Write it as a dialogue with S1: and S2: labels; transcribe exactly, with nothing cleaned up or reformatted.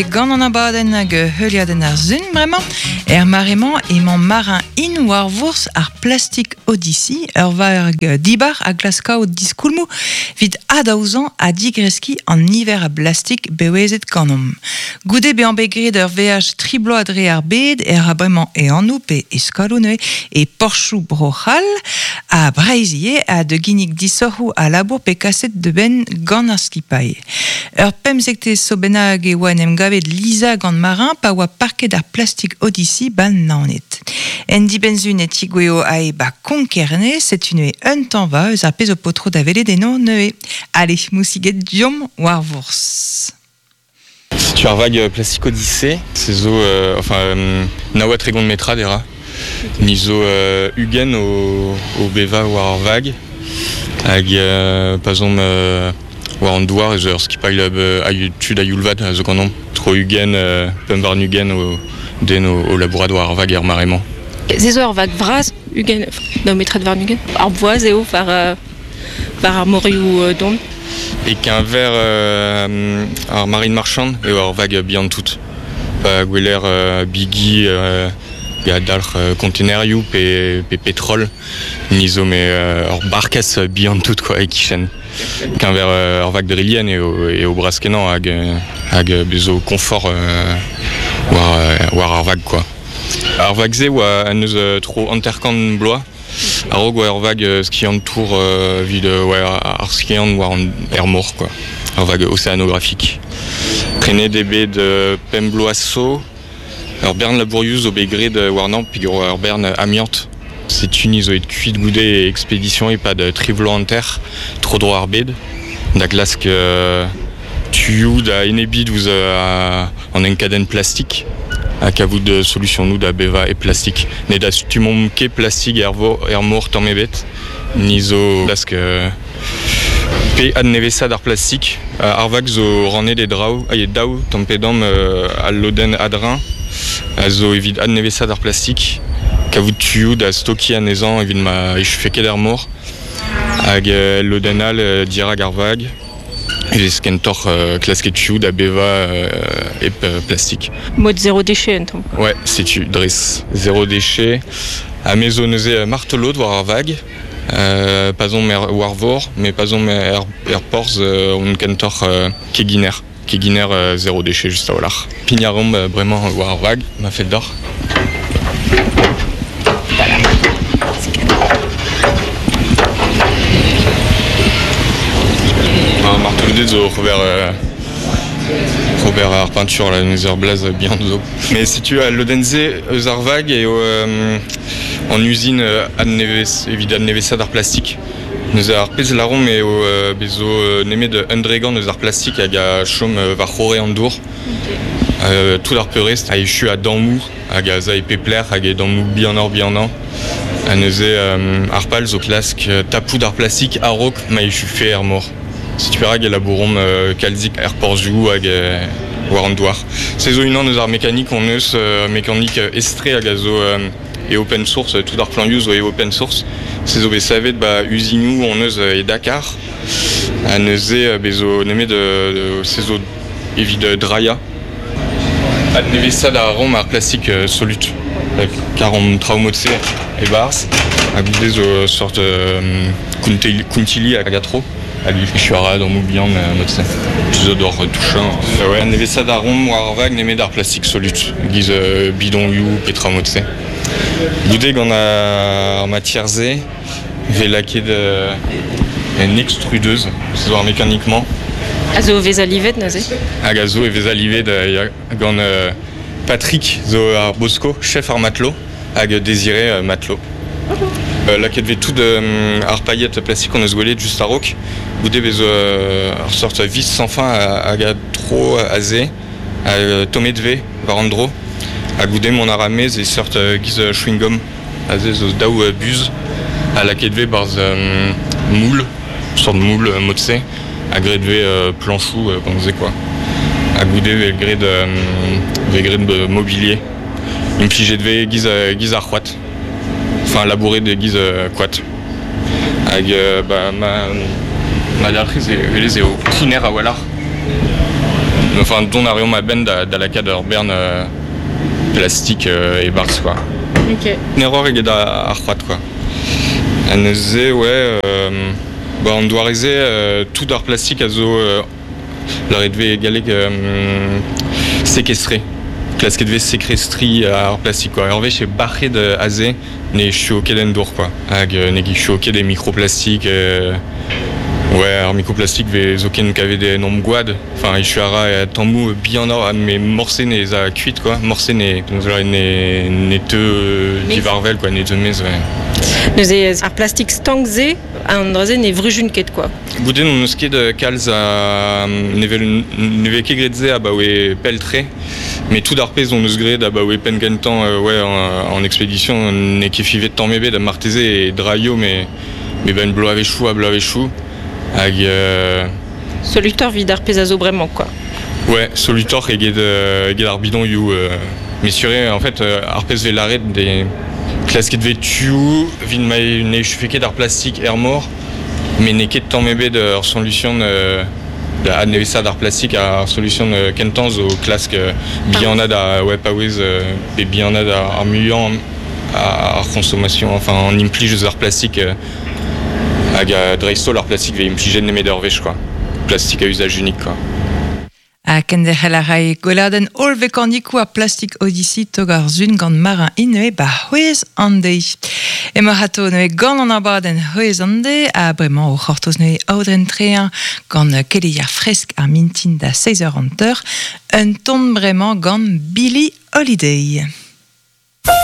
S1: Gant an abadenn hag heuliadenn ar zun bremañ, er maremañ emañ marin in war vours ar plastik Odyssey, ur varg dibar a glaskaout diskoulmou vid adaouzan a digreski an niver a plastik bewezet ganom. Goude be an begred ur veaj triblo a dre ar bed er a bremañ e anoup e eskaloune e porchou brochal a breizie a de ginnig disorc'hou a labour pe kaset de ben gant ar skipailh. Ur pemsekte so bennak e oan em gavet lisa gant marin pa oa parket ar plastik Odyssey ban naonet. En dibenzun e tigweo a e ba konkerne, set une e un tan va eus ar pez o potro da vele deno neue. Allez, mousiget diom war vours.
S2: Tu ar vag plastik Odyssey, c'est zo, euh, enfin, euh, naoa tregont metra dera, ni zo euh, ugen o, o beva war ar vag, hag euh, pazom euh, war an douar ez ur skipailh euh, a tud a youlvad a zo ganon, tro ugen, euh, pem var ugen o den o, o labourad war ar vag er maremañ.
S3: Ze zo ar vag vraz, ugen, da metret var ugen, ar boaz eo var, euh, var ar morioù euh, don.
S2: Et qu'un verre euh, ar marine marchand et ar vag bihan tout. Pa gweler euh, bigi euh, ga dalc'h euh, kontenerioù pe, pe pétrole, nizo me euh, ar barkas bihan tout quoi e kichen. Qu'un verre euh, ar vag drilien et au, et au braskenan hag, hag bezo confort euh, war, war ar vag quoi. Ar vag ze oa an eus euh, tro anterkant bloaz. Arog war ar vag euh, ski an tour euh, vid euh, ouais, ar skiant war an er mor quoi. Ar vag océanographique. Prene de bet de pem bloasso, ur bern labourioù zo begred war nan pigro ur bern amiant. C'est une iso et kuit goude e expédition e pa de trivlo an ter, tro dro ar bed. Da glask euh, tuyou da enebid ouz euh, an enkaden plastik. A kavout de solution nou da beva e plastik. Ne da stumom ket plastik er, vo, er mor tamm ebet. Nizo glask euh, pe ad nevesa d'ar plastik. Uh, ar vag zo ranne de drao, a ye daou tamm pedam euh, al loden adrin. A zo evit ad nevesa d'ar plastik. Kavout tuyou da stoki anezan evit ma e chufeket er mor. Hag euh, loden al euh, dirag ar vag. Et skentor euh, klasket tuyou da beva euh, et euh, plastique.
S3: Mode zéro déchet, entend.
S2: Ouais, c'est tu, Driss. Zéro déchet. A mezo neuze martelot war ar vag. Euh, pazon mer war vor, mais pazon mer er, er porz euh, on kentor euh, keginer. Keginer euh, zéro déchet juste à olar. Pignarom euh, vraiment war ar vag, m'a fait d'or. Marteau zo Robert euh, Robert ar peinture la neuzer blaz bien zo. Mais si tu as l'Odense eus ar vag et euh, en usine euh, ad neves évidemment ad nevesa d'ar plastik. Neuze ar pez larom mais au euh, bezo euh, neme de undregan eus ar plastik hag a chom euh, var c'horre an dour. Euh, tout ar peurest a echu a dammou hag a za e pepler hag e dammou bien or bien an. A neuze euh, ar pal zo klask euh, tapou d'ar plastik a rok ma echu fe er mor. Si tu verras, il y a la bourrom euh, kalzik er porzhou hag euh, war an douar. C'est zo unan eus ar mécanique on eus euh, mécanique euh, estré hag a zo euh, et open source, tout ar plan use et open source. C'est zo be savet ba usinou on eus euh, et Dakar. A neuze euh, bezo neme de, de c'est zo evit de draya. Ad nevesa da rom ar plastik euh, solut. Car on traumotse et bars. A goude zo sorte euh, kuntili hag a tro. Ali fichuara dans Moubian notre épisode d'or touchant. Ouais, on avait ça d'arôme ou ar vag neme d'ar plastique solut. Guise bidon you petra motse. Goudé qu'on a en matière Z, vélaqué de une extrudeuse, c'est voir mécaniquement.
S3: Azo vezalivet naze.
S2: Agazo et vezalivet de gon Patrick zo ar Bosco, chef ar matelot, hag désiré euh, matelot. Euh, là qu'il y avait tout de euh, ar paillettes plastique on a zgolé juste à rock. Goudé bezo euh, sorte vis sans fin à, à trop azé à euh, tomé de v varandro à goudé mon aramez et sorte euh, guise chewing gum azé zo daou euh, buse à la kedve barz euh, moule sorte de moule euh, motse à gré de v euh, planchou euh, comme c'est quoi à goudé vel gré de euh, vel gré de mobilier une pigée de v guise euh, guise à croate enfin labouré de guise euh, quat avec euh, bah ma ma daltrice et les éo tiner à Wallar Enfin, don a reom a ben da, da laka d'ur bern euh, plastique euh, et bars, quoi.
S3: Ok.
S2: Neror eget ar ar c'hoad, quoi. A neuze, ouais, euh, bah, on doit réaliser euh, tout d'art plastique à zo euh, leur devait égaler euh, séquestré. Classe qui devait séquestrer à art plastique, quoi. Hervé chez Barré de Azé, né choqué d'endour, quoi. Ag, né qui choqué des microplastiques. Euh, ouais, alors microplastique, ve zoken qu'avait des noms guad. Enfin, il suis à tambou bien or, mais morcé n'est à cuite, quoi. Morcé n'est, n'est, n'est te divarvel, quoi, n'est te mes, ouais.
S3: Nous est ar plastique stank ze, an draze ne vrujun ket, quoi.
S2: Gouden on nous de calz à neve kegredze à bah ouais peltré, mais tout d'arpez on nous grade à bah ouais pengentan euh, ouais en, en expédition n'est qu'effivé de temps mébé de martésé et draio mais mais ben blo avec chou à blo avec chou ag euh...
S3: Solutor vid arpez a zo bremañ, quoi.
S2: Ouais, solutor et gued euh, gued arbidon you euh, mais sur en fait euh, arpez ve l'arrêt des classes qui devait tuer vin mai ne chuffiqué d'art plastique air mort. Mais n'est qu'est temps mébé de leur solution de à nevessa d'art plastique à solution de kentans au classe que bien a da ouais pas wiz et bien a da armuant à consommation enfin en implige d'art plastique à dreisto l'art plastique va impliger de médorvech, quoi. Plastique à usage unique, quoi.
S1: A kenderhelarai goladen olvekandiku a Plastic Odyssey togar zun gant marin inue ba houez ande. E marato neue gant an abaden houez ande a bremañ o c'hortoz neue aodren trean gant keleier fresk ar mintin da seiz eur an teur un ton bremañ gant Billie Holiday.